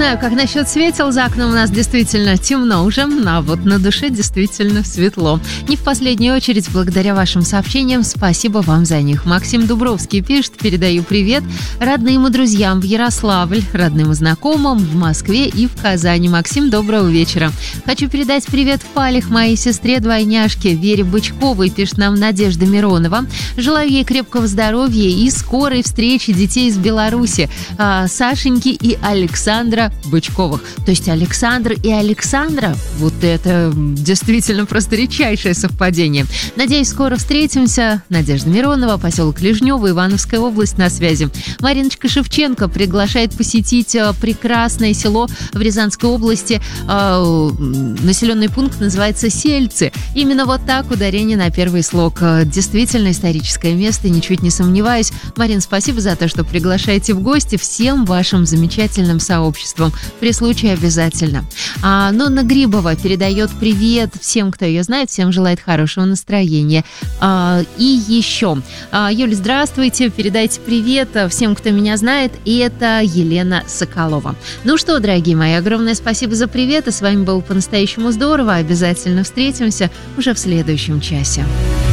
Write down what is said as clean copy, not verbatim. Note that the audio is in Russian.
знаю, как насчет светил. За окном у нас действительно темно уже, а вот на душе действительно светло. Не в последнюю очередь, благодаря вашим сообщениям, спасибо вам за них. Максим Дубровский пишет: передаю привет родным и друзьям в Ярославль, родным и знакомым в Москве и в Казани. Максим, доброго вечера. Хочу передать привет в Палих моей сестре-двойняшке Вере Бычковой, пишет нам Надежда Миронова. Желаю ей крепкого здоровья и скорой встречи детей из Беларуси, Сашеньки и Александра Бычковых. То есть Александр и Александра, вот это действительно просто редчайшее совпадение. Надеюсь, скоро встретимся. Надежда Миронова, поселок Лежнево, Ивановская область, на связи. Мариночка Шевченко приглашает посетить прекрасное село в Рязанской области. Населенный пункт называется Сельцы. Именно вот так, ударение на первый слог. Действительно историческое место, ничуть не сомневаюсь. Марин, спасибо за то, что приглашаете в гости, всем вашим замечательным сообществом. При случае обязательно. Нонна Грибова передает привет всем, кто ее знает, всем желает хорошего настроения. И еще. Юль, здравствуйте, передайте привет всем, кто меня знает. И это Елена Соколова. Ну что, дорогие мои, огромное спасибо за привет. И с вами было по-настоящему здорово. Обязательно встретимся уже в следующем часе.